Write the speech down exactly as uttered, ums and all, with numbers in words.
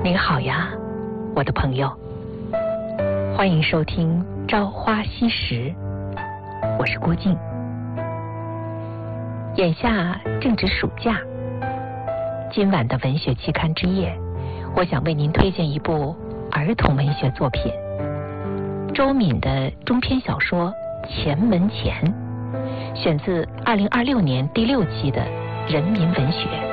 您好呀，我的朋友，欢迎收听《朝花夕拾》，我是郭静。眼下正值暑假，今晚的文学期刊之夜，我想为您推荐一部儿童文学作品，周敏的中篇小说《前门前》，选自二零二六年第六期的《人民文学》。